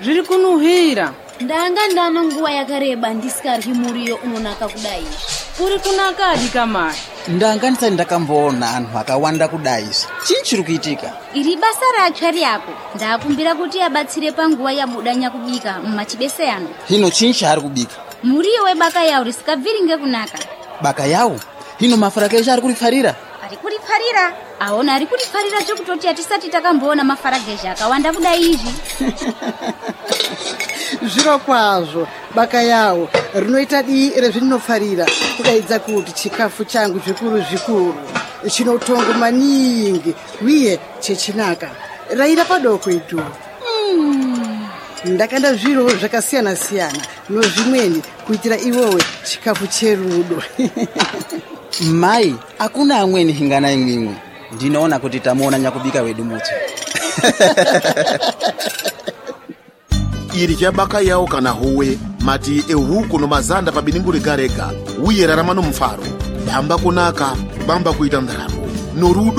zviri kunuhira. Ndanga ndano nguwa yakareba ndisikaryi muriyo unonaka kudai. Uri kunakadi kamai? Ndanga ndisati ndakamboona anhu akawanda kudai. Chii chiri kuitika? Iri basa ratsvari yako. Ndakumbira kuti abatsire panguwa yabudanya kubika mumachibese ano. Hino chii chari kubika? Muriyo webaka yawo risikabviri ngekunaka. Baka yawo? Hino mafara kesha ari kurifarira? Ari kurifarira? Aona ari kurifarira chokutoti atisati takamboona mafaragesha akawanda kudai izvi. Zviro kwazvo baka yawo rinoita dii rezvinofarira kudaidza kuti chikafu changu zvikuru chinotongo maningi uye chechinaka raira padoko itu. Ndakanda zviro zvakasiyana nozvimweni kuitira iwowe chikafu cherudo. Mai, akuna amweni hingana imwimwe. Ndinoona kuti tamuona nyakubika wedu muti. Iri chabaka yawo kana howe mati ehuku nomazanda pabiningu rega uye raramano mfaro bamba kunaka bamba kuita ndaramo norudo.